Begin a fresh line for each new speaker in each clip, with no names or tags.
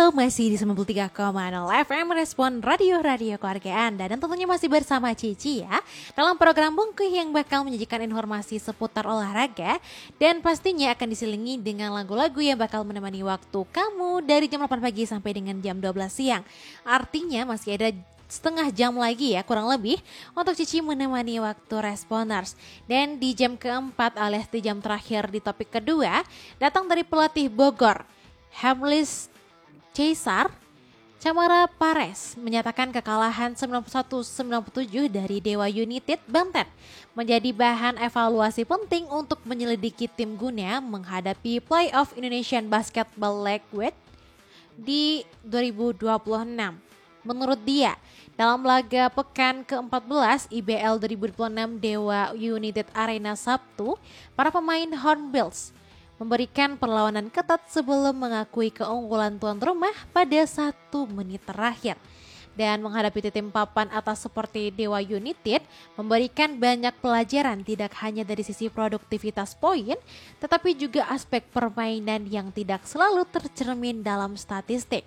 Halo, masih di 93,0 FM Respon Radio keluarga Anda. Dan tentunya masih bersama Cici ya, dalam program Bungkuh yang bakal menyajikan informasi seputar olahraga. Dan pastinya akan diselingi dengan lagu-lagu yang bakal menemani waktu kamu dari jam 8 pagi sampai dengan jam 12 siang. Artinya masih ada setengah jam lagi ya kurang lebih untuk Cici menemani waktu Responers. Dan di jam keempat alias di jam terakhir di topik kedua datang dari pelatih Bogor, Hamlis Caesar Camara Pares menyatakan kekalahan 91-97 dari Dewa United Banten menjadi bahan evaluasi penting untuk menyelidiki tim guna menghadapi playoff Indonesian Basketball League di 2026. Menurut dia, dalam laga pekan ke-14 IBL 2026 Dewa United Arena Sabtu, para pemain Hornbills memberikan perlawanan ketat sebelum mengakui keunggulan tuan rumah pada 1 menit terakhir. Dan menghadapi tim papan atas seperti Dewa United memberikan banyak pelajaran tidak hanya dari sisi produktivitas poin, tetapi juga aspek permainan yang tidak selalu tercermin dalam statistik.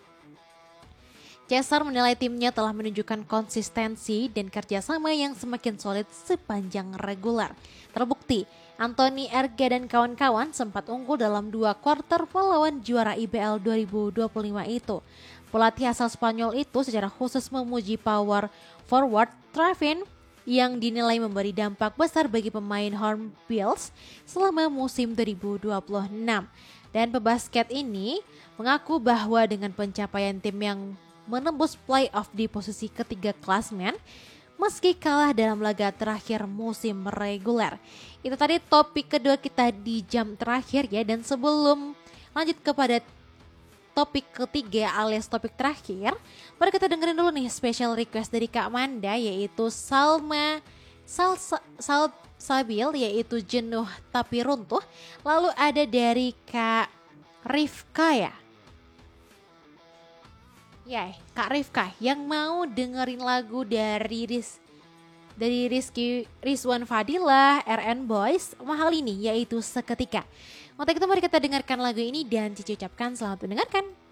Caesar menilai timnya telah menunjukkan konsistensi dan kerjasama yang semakin solid sepanjang reguler. Terbukti, Anthony Erga dan kawan-kawan sempat unggul dalam 2 kuarter melawan juara IBL 2025 itu. Pelatih asal Spanyol itu secara khusus memuji power forward Travin yang dinilai memberi dampak besar bagi pemain Hornbills selama musim 2026. Dan pebasket ini mengaku bahwa dengan pencapaian tim yang menembus playoff di posisi ketiga klasmen meski kalah dalam laga terakhir musim reguler. Itu tadi topik kedua kita di jam terakhir ya. Dan sebelum lanjut kepada topik ketiga alias topik terakhir, mari kita dengerin dulu nih special request dari Kak Manda, yaitu Sabil yaitu Jenuh Tapi Runtuh. Lalu ada dari Kak Rifka ya, Kak Rifka yang mau dengerin lagu dari Rizwan Fadilah, RN Boys, Mahal Ini, yaitu Seketika. Untuk itu mari kita dengarkan lagu ini dan Cici ucapkan selamat mendengarkan.